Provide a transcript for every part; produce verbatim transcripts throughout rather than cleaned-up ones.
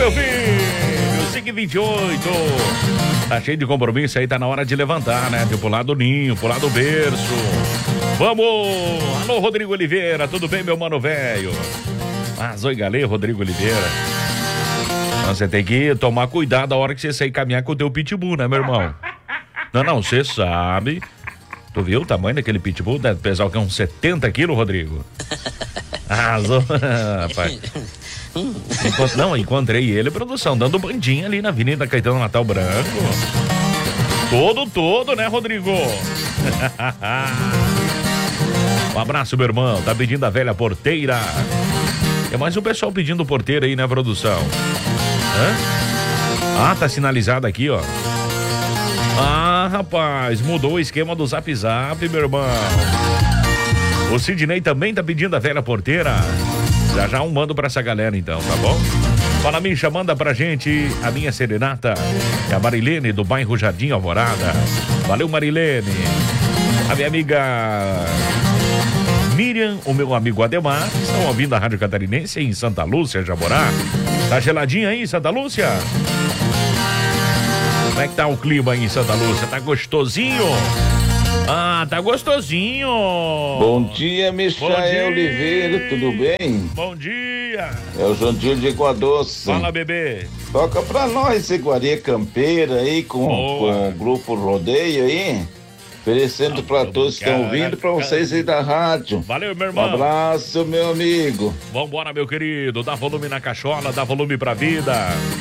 meu filho. cinco e vinte e oito. Tá cheio de compromisso aí, tá na hora de levantar, né? De pular do ninho, pular do berço. Vamos! Alô, Rodrigo Oliveira, tudo bem, meu mano velho? Mas, oi, galera, Rodrigo Oliveira. Você tem que tomar cuidado a hora que você sair caminhar com o teu pitbull, né, meu irmão? Não, não, você sabe. Tu viu o tamanho daquele pitbull? Deve pesar o que? Uns setenta quilos, Rodrigo? Arrasou, rapaz. Encont... Não, encontrei ele, produção, dando bandinha ali na Avenida Caetano Natal Branco. Todo, todo, né, Rodrigo? Um abraço, meu irmão. Tá pedindo a velha porteira. É mais um pessoal pedindo porteira aí, né, produção? Hã? Ah, tá sinalizado aqui, ó. Ah, rapaz, mudou o esquema do Zap Zap, meu irmão. O Sidney também tá pedindo a velha porteira. Já já um mando pra essa galera, então, tá bom? Fala, Misha, manda pra gente a minha serenata. É a Marilene, do bairro Jardim Alvorada. Valeu, Marilene. A minha amiga Miriam, o meu amigo Ademar, estão ouvindo a Rádio Catarinense em Santa Lúcia, Jaborá. Tá geladinho aí, Santa Lúcia? Como é que tá o clima aí em Santa Lúcia? Tá gostosinho? Ah, tá gostosinho. Bom dia, Michael Oliveira, tudo bem? Bom dia. É o Jandir de Água Doce. Fala, bebê. Toca pra nós, Iguaria Campeira aí, com, com o grupo Rodeio aí. Oferecendo pra todos que estão ouvindo, pra vocês aí da rádio. Valeu, meu irmão. Um abraço, meu amigo. Vambora, meu querido. Dá volume na cachola, dá volume pra vida.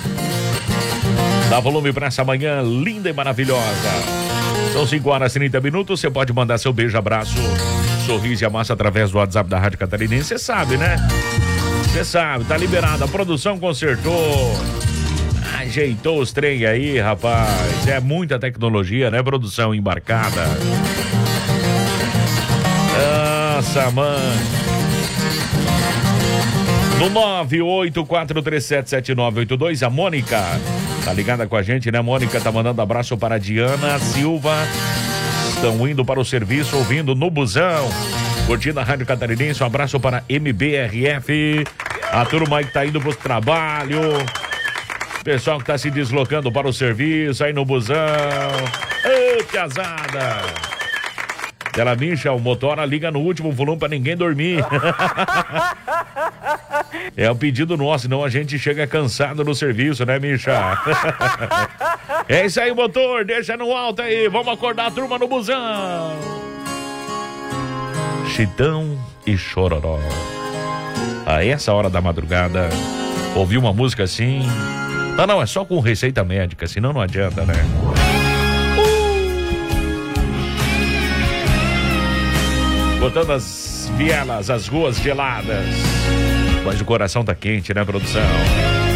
Dá volume pra essa manhã linda e maravilhosa. São cinco horas e trinta minutos. Você pode mandar seu beijo, abraço, sorriso e amassa através do WhatsApp da Rádio Catarinense. Você sabe, né? Você sabe, tá liberado. A produção consertou, ajeitou os trem aí, rapaz. É muita tecnologia, né? Produção embarcada. Nossa, mãe. No nove oito quatro três sete sete nove oito dois, a Mônica tá ligada com a gente, né? Mônica tá mandando abraço para a Diana Silva. Estão indo para o serviço, ouvindo no busão, curtindo a Rádio Catarinense. Um abraço para M B R F, a turma que tá indo pro trabalho, pessoal que tá se deslocando para o serviço, aí no busão. Ô, piazada! Ela, Misha, o motora liga no último volume pra ninguém dormir. É o pedido nosso, senão a gente chega cansado no serviço, né, Misha? É isso aí, motor, deixa no alto aí, vamos acordar a turma no busão. Chitão e Chororó. A essa hora da madrugada, ouvir uma música assim... Não, não, é só com receita médica, senão não adianta, né? Botando as vielas, as ruas geladas. Mas o coração tá quente, né, produção?